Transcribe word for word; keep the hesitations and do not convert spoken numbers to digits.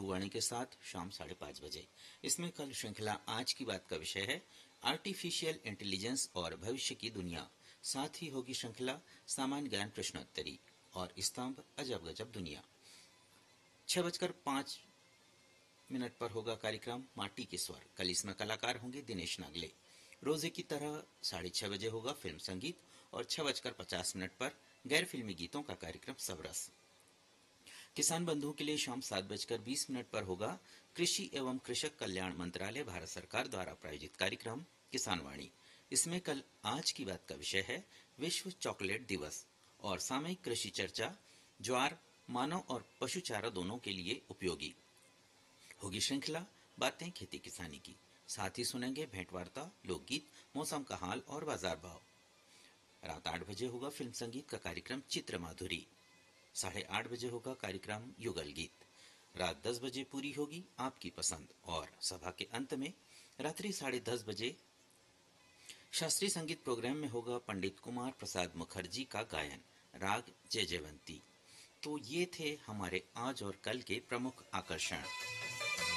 शुभवाणी के साथ शाम साढ़े पाँच बजे। इसमें कल श्रृंखला आज की बात का विषय है आर्टिफिशियल इंटेलिजेंस और भविष्य की दुनिया। साथ ही होगी श्रृंखला सामान्य ज्ञान प्रश्नोत्तरी और स्तंभ अजब गजब दुनिया। छह बजकर पाँच मिनट पर होगा कार्यक्रम माटी के स्वर। कल इसमें कलाकार होंगे दिनेश नागले। रोजे की तरह साढ़े छह बजे होगा फिल्म संगीत और छह बजकर पचास मिनट पर गैर फिल्मी गीतों का कार्यक्रम सबरस। किसान बंधुओं के लिए शाम सात बजकर बीस मिनट पर होगा कृषि एवं कृषक कल्याण मंत्रालय भारत सरकार द्वारा प्रायोजित कार्यक्रम किसान वाणी। इसमें कल आज की बात का विषय है विश्व चॉकलेट दिवस और सामयिक कृषि चर्चा। ज्वार मानव और पशु चारा दोनों के लिए उपयोगी। होगी श्रृंखला बातें खेती किसानी की। साथ ही सुनेंगे भेंट वार्ता, लोकगीत, मौसम का हाल और बाजार भाव। रात आठ बजे होगा फिल्म संगीत का कार्यक्रम चित्र माधुरी। साढ़े आठ बजे होगा कार्यक्रम युगल गीत। रात दस बजे पूरी होगी आपकी पसंद और सभा के अंत में रात्रि साढ़े दस बजे शास्त्रीय संगीत प्रोग्राम में होगा पंडित कुमार प्रसाद मुखर्जी का गायन राग जय जयवंती। तो ये थे हमारे आज और कल के प्रमुख आकर्षण।